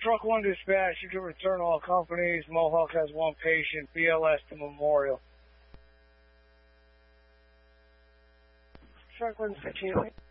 Truck 1 dispatch, you can return all companies. Mohawk has one patient, BLS to Memorial. Truck 1 switching away.